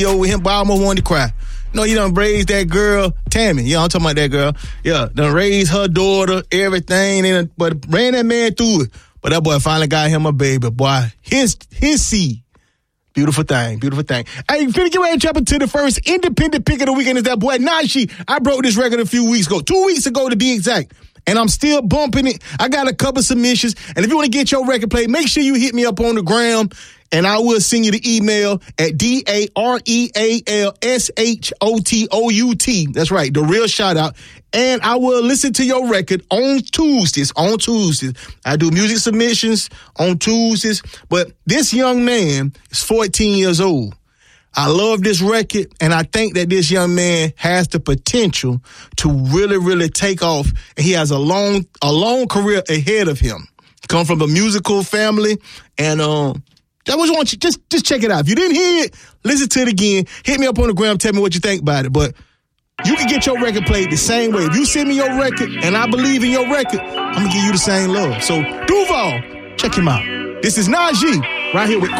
with him, but I almost wanted to cry. You done raised that girl, Tammy. Yeah, I'm talking about that girl. Yeah, done raised her daughter, everything, but ran that man through it. But that boy finally got him a baby. Boy, his seed. Beautiful thing. Hey, finna get ready to jump into the first independent pick of the weekend is that boy Najee. I broke this record a few weeks ago, 2 weeks ago to be exact. And I'm still bumping it. I got a couple submissions. And if you want to get your record played, make sure you hit me up on the gram. And I will send you the email at DAREALSHOTOUT. That's right, the real shout out. And I will listen to your record on Tuesdays. I do music submissions on Tuesdays. But this young man is 14 years old. I love this record, and I think that this young man has the potential to really, really take off. And he has a long career ahead of him. Come from a musical family, and I just want you just check it out. If you didn't hear it, listen to it again. Hit me up on the gram, tell me what you think about it. But you can get your record played the same way. If you send me your record and I believe in your record, I'm gonna give you the same love. So Duval, check him out. This is Najee right here with